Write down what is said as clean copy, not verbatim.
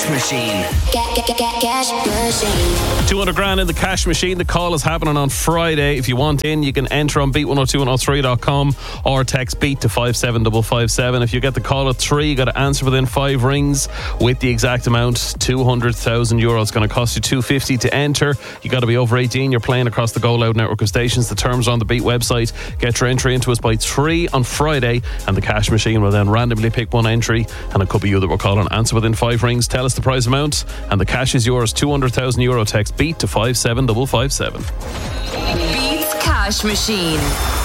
Cash Machine. Cash Machine. 200 grand in the cash machine. The call is happening on Friday. If you want in, you can enter on beat102103.com or text beat to 57557. If you get the call at 3, you got to answer within 5 rings with the exact amount. 200,000 euro. It's going to cost you 250 to enter. You got to be over 18. You're playing across the Go Loud network of stations. The terms are on the Beat website. Get your entry into us by 3 on Friday, and the cash machine will then randomly pick one entry, and it could be you that we're calling. Answer within 5 rings. Tell us the prize amount, and the cash is yours. 200,000 euro. Text beat to 57557. Beats Cash Machine.